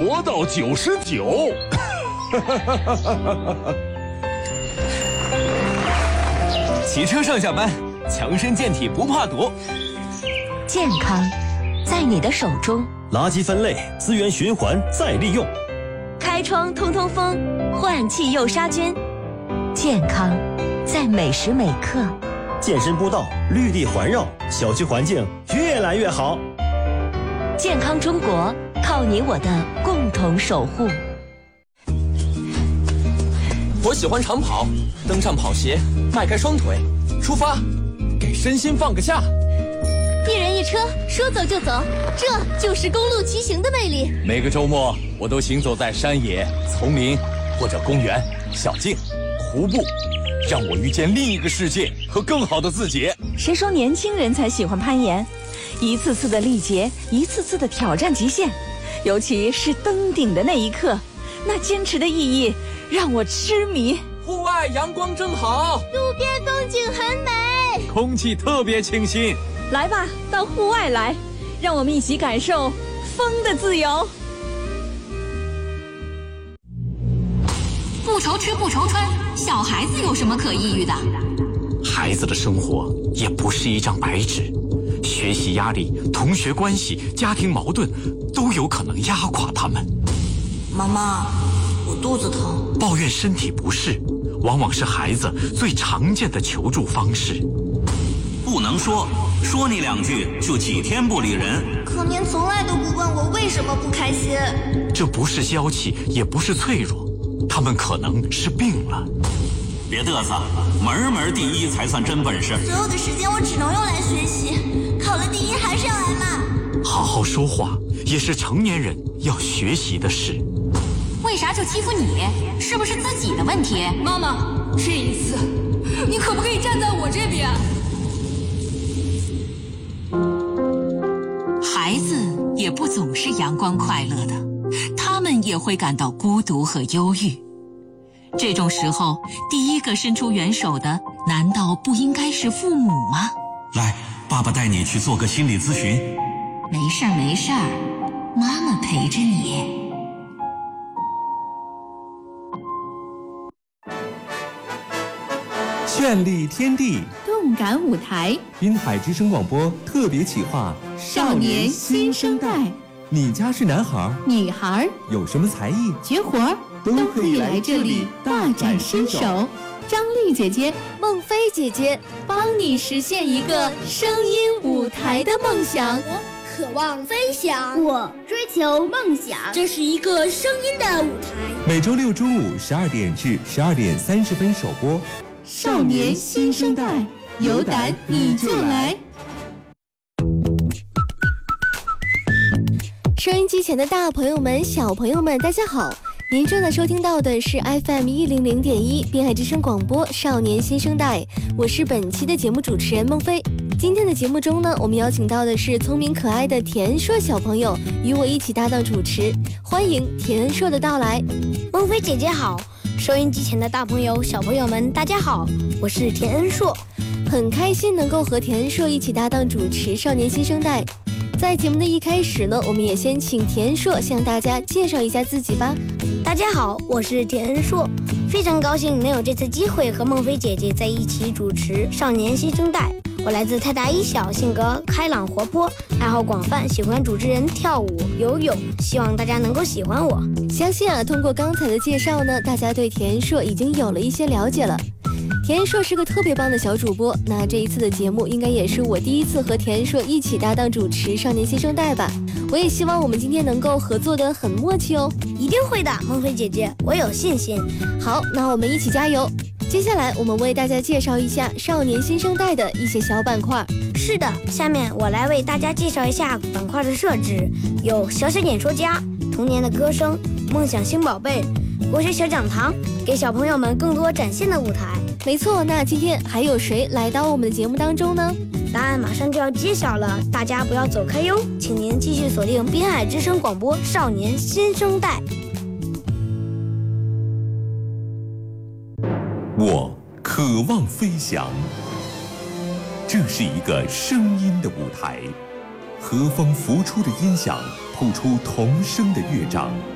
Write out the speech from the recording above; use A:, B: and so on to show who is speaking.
A: 活到99。
B: 骑车上下班，强身健体不怕堵。
C: 健康在你的手中。
D: 垃圾分类，资源循环再利用。
C: 开窗通通风，换气又杀菌。健康在每时每刻。
D: 健身步道，绿地环绕，小区环境越来越好。
C: 健康中国，靠你我的共同守护。
B: 我喜欢长跑，登上跑鞋，迈开双腿，出发，给身心放个假。
E: 一人一车，说走就走，这就是公路骑行的魅力。
A: 每个周末，我都行走在山野、丛林或者公园、小径、湖泊，让我遇见另一个世界和更好的自己。
F: 谁说年轻人才喜欢攀岩？一次次的历劫，一次次的挑战极限，尤其是登顶的那一刻，那坚持的意义让我痴迷。
B: 户外阳光正好，
E: 路边风景很美，
A: 空气特别清新。
F: 来吧，到户外来，让我们一起感受风的自由。
G: 不愁吃不愁穿，小孩子有什么可抑郁的？
H: 孩子的生活也不是一张白纸，学习压力、同学关系、家庭矛盾都有可能压垮他们。
I: 妈妈，我肚子疼。
H: 抱怨身体不适，往往是孩子最常见的求助方式。
J: 不能说你2句就几天不理人。
I: 可您从来都不问我为什么不开心。
H: 这不是娇气，也不是脆弱，他们可能是病了。
J: 别嘚瑟，门第一才算真本事。
I: 所有的时间我只能用来学习，考了第1还是要挨骂。
H: 好好说话也是成年人要学习的事。
G: 为啥就欺负你？是不是自己的问题？
E: 妈妈，这一次你可不可以站在我这边？
G: 孩子也不总是阳光快乐的，他们也会感到孤独和忧郁。这种时候，第一个伸出援手的，难道不应该是父母吗？
J: 来，爸爸带你去做个心理咨询。
G: 没事儿，妈妈陪着你。
K: 绚丽天地，
L: 动感舞台，
K: 滨海之声广播特别企划
L: 少年新生代。
K: 你家是男孩、
L: 女孩，
K: 有什么才艺、
L: 绝活都可以来这里大展身手。张丽姐姐、
E: 孟非姐姐
L: 帮你实现一个声音舞台的梦想。
E: 我渴望飞翔，
M: 我追求梦想，
E: 这是一个声音的舞台。
K: 每周6中午12点至12点30分首播。
L: 少年新生代，有胆你就来。
E: 收音机前的大朋友们、小朋友们，大家好！您正在收听到的是 FM100.1滨海之声广播少年新生代，我是本期的节目主持人孟非。今天的节目中呢，我们邀请到的是聪明可爱的田硕小朋友，与我一起搭档主持，欢迎田硕的到来。
M: 孟非姐姐好，收音机前的大朋友、小朋友们，大家好，我是田恩硕，
E: 很开心能够和田恩硕一起搭档主持少年新生代。在节目的一开始呢，我们也先请田恩硕向大家介绍一下自己吧。
M: 大家好，我是田恩硕，非常高兴能有这次机会和孟非姐姐在一起主持少年新生代。我来自泰达一小，性格开朗活泼，爱好广泛，喜欢主持人、跳舞、游泳，希望大家能够喜欢我。
E: 相信通过刚才的介绍呢，大家对田恩硕已经有了一些了解了。田恩硕是个特别棒的小主播，那这一次的节目应该也是我第一次和田恩硕一起搭档主持少年新生代吧。我也希望我们今天能够合作得很默契哦。
M: 一定会的，孟非姐姐，我有信心。
E: 好，那我们一起加油。接下来我们为大家介绍一下少年新生代的一些小板块。
M: 是的，下面我来为大家介绍一下板块的设置，有小小演说家、童年的歌声、梦想新宝贝、国学小讲堂，给小朋友们更多展现的舞台。
E: 没错，那今天还有谁来到我们的节目当中呢？
M: 答案马上就要揭晓了，大家不要走开哟，请您继续锁定滨海之声广播少年新生代。
K: 我渴望飞翔，这是一个声音的舞台，和风拂出的音响谱出童声的乐章。